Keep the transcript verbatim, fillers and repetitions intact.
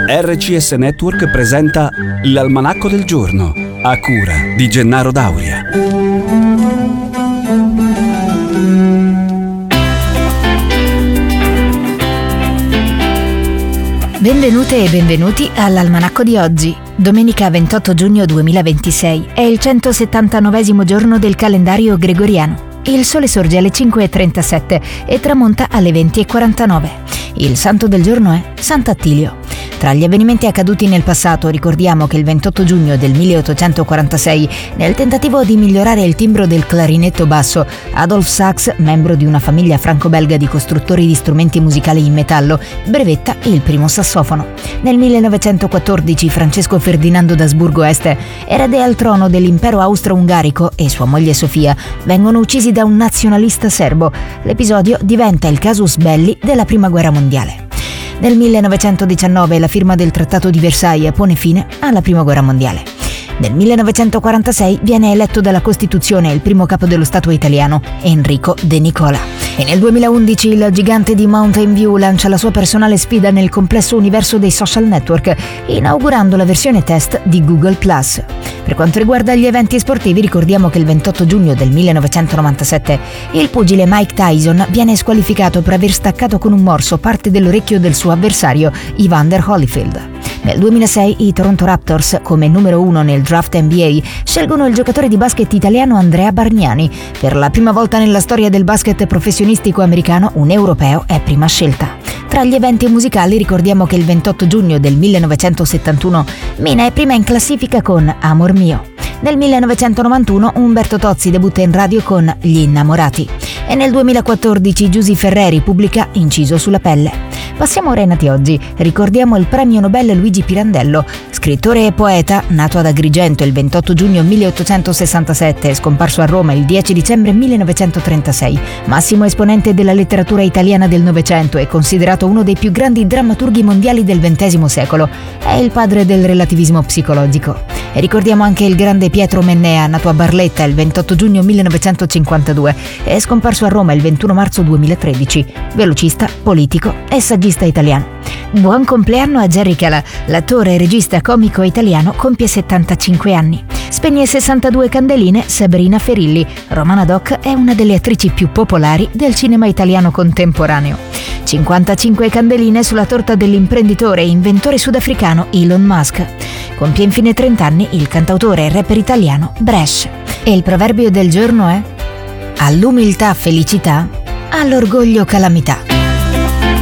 R C S Network presenta l'Almanacco del Giorno, a cura di Gennaro Dauria. Benvenute e benvenuti all'Almanacco di oggi. Domenica ventotto giugno duemilaventisei è il centosettantanovesimo giorno del calendario gregoriano. Il sole sorge alle cinque e trentasette e tramonta alle venti e quarantanove. Il santo del giorno è Sant'Attilio. Tra gli avvenimenti accaduti nel passato ricordiamo che il ventotto giugno del milleottocentoquarantasei, nel tentativo di migliorare il timbro del clarinetto basso, Adolf Sax, membro di una famiglia franco-belga di costruttori di strumenti musicali in metallo, brevetta il primo sassofono. Nel millenovecentoquattordici Francesco Ferdinando d'Asburgo Este, erede al trono dell'impero austro-ungarico, e sua moglie Sofia vengono uccisi da un nazionalista serbo. L'episodio diventa il casus belli della Prima Guerra Mondiale. Nel millenovecentodiciannove la firma del Trattato di Versailles pone fine alla Prima Guerra Mondiale. Nel millenovecentoquarantasei viene eletto dalla Costituzione il primo capo dello Stato italiano, Enrico De Nicola. E nel duemilaundici il gigante di Mountain View lancia la sua personale sfida nel complesso universo dei social network, inaugurando la versione test di Google plus. Per quanto riguarda gli eventi sportivi, ricordiamo che il ventotto giugno del millenovecentonovantasette il pugile Mike Tyson viene squalificato per aver staccato con un morso parte dell'orecchio del suo avversario, Evander Holyfield. Nel duemilasei i Toronto Raptors, come numero uno nel draft N B A, scelgono il giocatore di basket italiano Andrea Bargnani. Per la prima volta nella storia del basket professionistico americano, un europeo è prima scelta. Tra gli eventi musicali ricordiamo che il ventotto giugno del millenovecentosettantuno Mina è prima in classifica con Amor mio. Nel millenovecentonovantuno Umberto Tozzi debutta in radio con Gli innamorati. E nel duemilaquattordici Giusy Ferreri pubblica Inciso sulla pelle. Passiamo ora ai nati oggi. Ricordiamo il premio Nobel Luigi Pirandello, scrittore e poeta, nato ad Agrigento il ventotto giugno milleottocentosessantasette e scomparso a Roma il dieci dicembre millenovecentotrentasei. Massimo esponente della letteratura italiana del Novecento e considerato uno dei più grandi drammaturghi mondiali del ventesimo secolo. È il padre del relativismo psicologico. E ricordiamo anche il grande Pietro Mennea, nato a Barletta il ventotto giugno millenovecentocinquantadue e scomparso a Roma il ventuno marzo duemilatredici, velocista, politico e saggista italiano. Buon compleanno a Jerry Calà, l'attore, regista, comico italiano, compie settantacinque anni. Spegne sessantadue candeline Sabrina Ferilli. Romana Doc è una delle attrici più popolari del cinema italiano contemporaneo. cinquantacinque candeline sulla torta dell'imprenditore e inventore sudafricano Elon Musk. Compie infine trenta anni il cantautore e rapper italiano Bresh. E il proverbio del giorno è: all'umiltà felicità, all'orgoglio calamità.